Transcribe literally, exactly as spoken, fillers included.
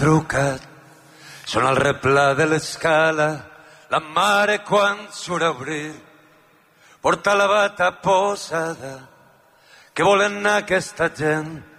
trucat. Són al replà de l'escala, la mare quan surt a obrir, porta la bata posada. Què volen aquesta gent?